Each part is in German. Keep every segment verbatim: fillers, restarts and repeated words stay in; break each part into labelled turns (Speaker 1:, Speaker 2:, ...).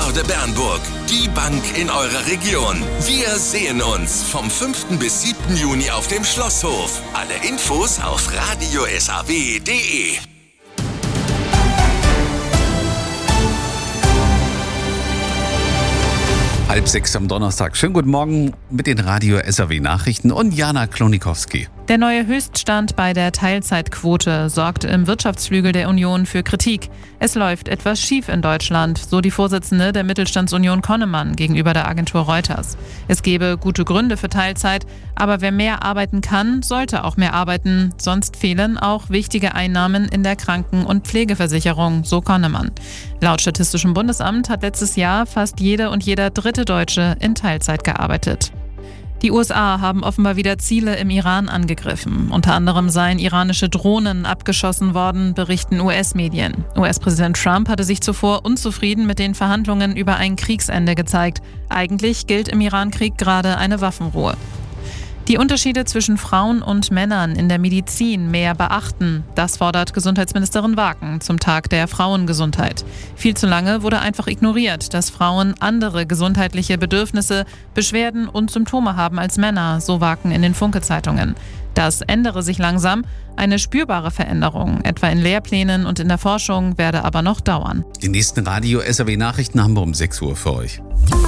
Speaker 1: Störde-Bernburg, die Bank in eurer Region. Wir sehen uns vom fünften bis siebten Juni auf dem Schlosshof. Alle Infos auf radio s a w punkt d e.
Speaker 2: Halb sechs am Donnerstag. Schönen guten Morgen mit den Radio S A W Nachrichten und Jana Klonikowski.
Speaker 3: Der neue Höchststand bei der Teilzeitquote sorgt im Wirtschaftsflügel der Union für Kritik. Es läuft etwas schief in Deutschland, so die Vorsitzende der Mittelstandsunion Konnemann gegenüber der Agentur Reuters. Es gebe gute Gründe für Teilzeit, aber wer mehr arbeiten kann, sollte auch mehr arbeiten. Sonst fehlen auch wichtige Einnahmen in der Kranken- und Pflegeversicherung, so Konnemann. Laut Statistischem Bundesamt hat letztes Jahr fast jede und jeder dritte Deutsche in Teilzeit gearbeitet. Die U S A haben offenbar wieder Ziele im Iran angegriffen. Unter anderem seien iranische Drohnen abgeschossen worden, berichten U S-Medien. U S-Präsident Trump hatte sich zuvor unzufrieden mit den Verhandlungen über ein Kriegsende gezeigt. Eigentlich gilt im Iran-Krieg gerade eine Waffenruhe. Die Unterschiede zwischen Frauen und Männern in der Medizin mehr beachten. Das fordert Gesundheitsministerin Waken zum Tag der Frauengesundheit. Viel zu lange wurde einfach ignoriert, dass Frauen andere gesundheitliche Bedürfnisse, Beschwerden und Symptome haben als Männer, so Waken in den Funke-Zeitungen. Das ändere sich langsam. Eine spürbare Veränderung, etwa in Lehrplänen und in der Forschung, werde aber noch dauern.
Speaker 2: Die nächsten Radio S A W Nachrichten haben wir um sechs Uhr für euch.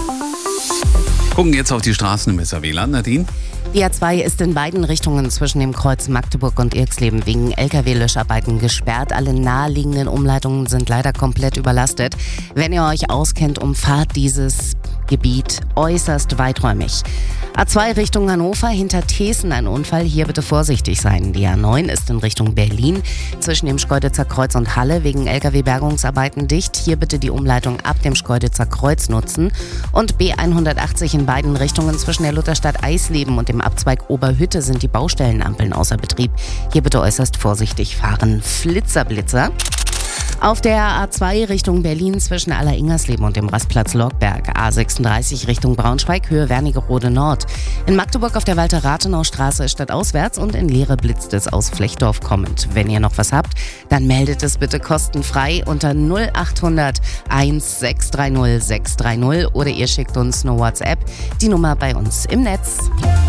Speaker 2: Gucken jetzt auf die Straßen im S A W-Land, Nadine.
Speaker 4: Die A zwei ist in beiden Richtungen zwischen dem Kreuz Magdeburg und Irxleben wegen L K W-Löscharbeiten gesperrt. Alle naheliegenden Umleitungen sind leider komplett überlastet. Wenn ihr euch auskennt, umfahrt dieses Gebiet äußerst weiträumig. A zwei Richtung Hannover, hinter Thesen ein Unfall. Hier bitte vorsichtig sein. Die A neun ist in Richtung Berlin zwischen dem Schkeuditzer Kreuz und Halle wegen L K W-Bergungsarbeiten dicht. Hier bitte die Umleitung ab dem Schkeuditzer Kreuz nutzen. Und B hundertachtzig in beiden Richtungen zwischen der Lutherstadt Eisleben und dem Abzweig Oberhütte sind die Baustellenampeln außer Betrieb. Hier bitte äußerst vorsichtig fahren. Flitzerblitzer. Auf der A zwei Richtung Berlin zwischen Aller-Ingersleben und dem Rastplatz Lorgberg. A sechsunddreißig Richtung Braunschweig, Höhe Wernigerode Nord. In Magdeburg auf der Walter-Rathenau-Straße stadtauswärts und in Leere blitzt es aus Flechdorf kommend. Wenn ihr noch was habt, dann meldet es bitte kostenfrei unter null achthundert eins sechs drei null sechs drei null oder ihr schickt uns eine WhatsApp. Die Nummer bei uns im Netz.